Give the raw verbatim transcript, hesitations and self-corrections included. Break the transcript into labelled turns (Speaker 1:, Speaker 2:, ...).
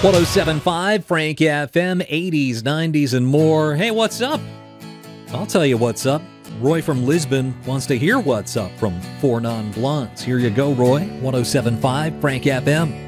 Speaker 1: ten seventy-five Frank F M, eighties, nineties, and more. Hey, what's up? I'll tell you what's up. Roy from Lisbon wants to hear what's up from Four Non-Blondes. Here you go, Roy. ten seventy-five Frank F M.